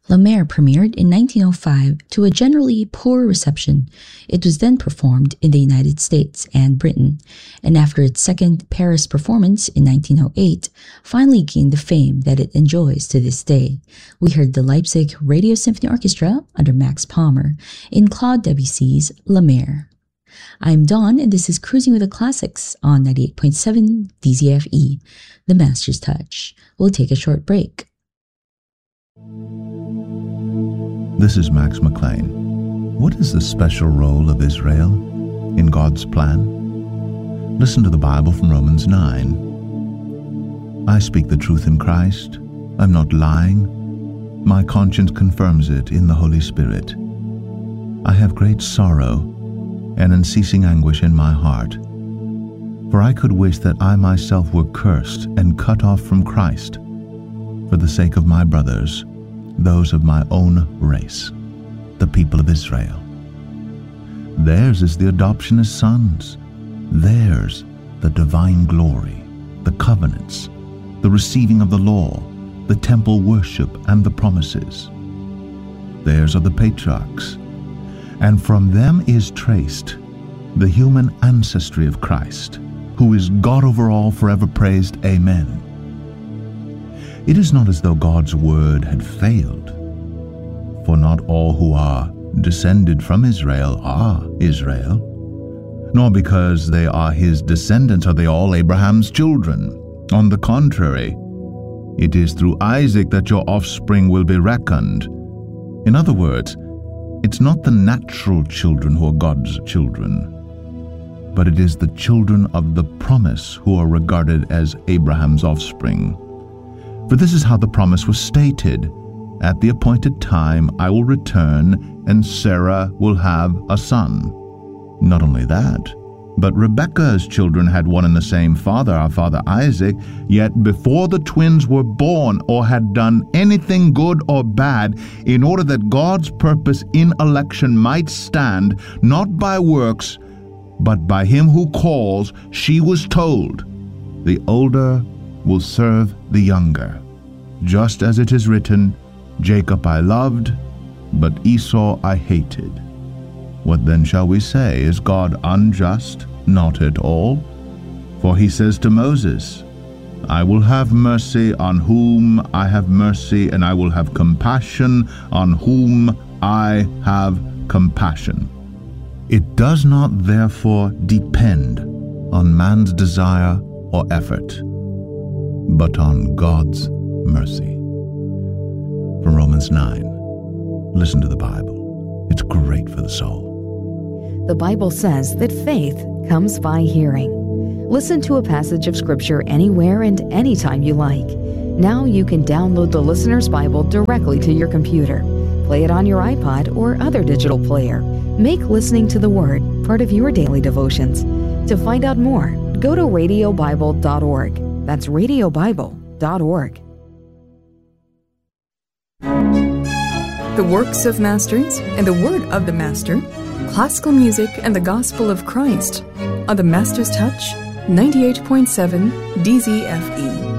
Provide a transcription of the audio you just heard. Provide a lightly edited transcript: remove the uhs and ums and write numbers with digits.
La Mer premiered in 1905 to a generally poor reception. It was then performed in the United States and Britain, and after its second Paris performance in 1908, finally gained the fame that it enjoys to this day. We heard the Leipzig Radio Symphony Orchestra under Max Palmer in Claude Debussy's La Mer. I'm Dawn, and this is Cruising with the Classics on 98.7 DZFE, The Master's Touch. We'll take a short break. This is Max McLean. What is the special role of Israel in God's plan? Listen to the Bible from Romans 9. I speak the truth in Christ. I'm not lying. My conscience confirms it in the Holy Spirit. I have great sorrow and unceasing anguish in my heart. For I could wish that I myself were cursed and cut off from Christ for the sake of my brothers, those of my own race, the people of Israel. Theirs is the adoption as sons. Theirs the divine glory, the covenants, the receiving of the law, the temple worship, and the promises. Theirs are the patriarchs, and from them is traced the human ancestry of Christ, who is God over all, forever praised. Amen. It is not as though God's word had failed, for not all who are descended from Israel are Israel, nor because they are his descendants are they all Abraham's children. On the contrary, it is through Isaac that your offspring will be reckoned. In other words, it's not the natural children who are God's children, but it is the children of the promise who are regarded as Abraham's offspring. For this is how the promise was stated: at the appointed time I will return, and Sarah will have a son. Not only that, but Rebekah's children had one and the same father, our father Isaac, yet before the twins were born or had done anything good or bad, in order that God's purpose in election might stand, not by works, but by him who calls, she was told, the older will serve the younger. Just as it is written, Jacob I loved, but Esau I hated. What then shall we say? Is God unjust? Not at all. For he says to Moses, I will have mercy on whom I have mercy, and I will have compassion on whom I have compassion. It does not therefore depend on man's desire or effort, but on God's mercy. From Romans 9. Listen to the Bible. It's great for the soul. The Bible says that faith comes by hearing. Listen to a passage of Scripture anywhere and anytime you like. Now you can download the Listener's Bible directly to your computer. Play it on your iPod or other digital player. Make listening to the Word part of your daily devotions. To find out more, go to radiobible.org. That's radiobible.org. The works of masters and the word of the master, classical music and the gospel of Christ on the Master's Touch, 98.7 DZFE.